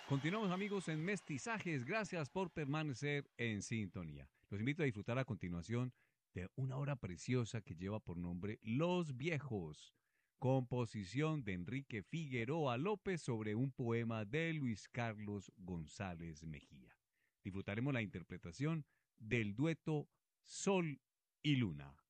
Continuamos amigos en Mestizajes, gracias por permanecer en sintonía. Los invito a disfrutar a continuación de una obra preciosa que lleva por nombre Los Viejos, composición de Enrique Figueroa López sobre un poema de Luis Carlos González Mejía. Disfrutaremos la interpretación del dueto Sol y Luna.